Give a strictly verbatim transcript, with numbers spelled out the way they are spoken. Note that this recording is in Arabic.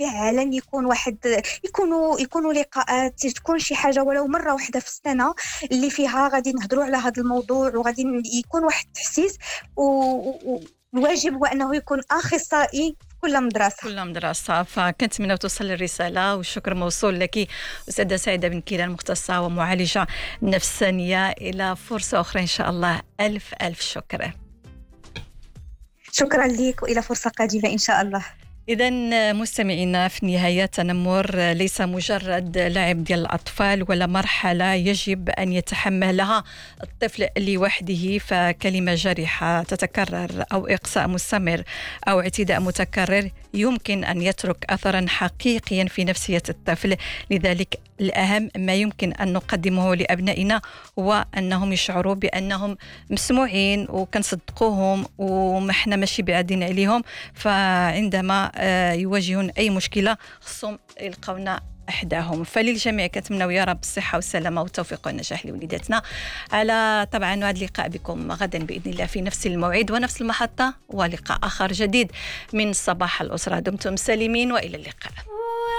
فعلا يكون واحد يكونوا يكونوا لقاءات، تكون شي حاجه ولو مره واحده في السنه اللي فيها غادي نهضروا على هذا الموضوع، وغادي يكون واحد التحسيس. والواجب هو انه يكون اخصائي في كل مدرسه كل مدرسة. فكنتمنى توصل الرسالة، والشكر موصول لك أستاذة سعيدة بن كيلان، مختصة ومعالجة نفسانية. إلى فرصة أخرى إن شاء الله. ألف ألف شكر. شكرا لك، وإلى فرصة قادمة إن شاء الله. إذن مستمعينا، في النهاية التنمر ليس مجرد لعب ديال الأطفال ولا مرحلة يجب أن يتحملها الطفل لوحده، فكلمة جارحة تتكرر أو إقصاء مستمر أو اعتداء متكرر يمكن أن يترك أثرا حقيقيا في نفسية الطفل. لذلك الأهم ما يمكن أن نقدمه لأبنائنا هو أنهم يشعروا بأنهم مسموعين وكنصدقوهم ومحنا ماشي بعادين عليهم. فعندما يواجهون أي مشكلة خصهم يلقونا أحداهم. فللجميع كنتمنوا يا رب الصحة والسلامة والتوفيق والنجاح لوليداتنا. على طبعا هذا اللقاء بكم غدا بإذن الله في نفس الموعد ونفس المحطة، ولقاء آخر جديد من صباح الأسرة. دمتم سالمين وإلى اللقاء.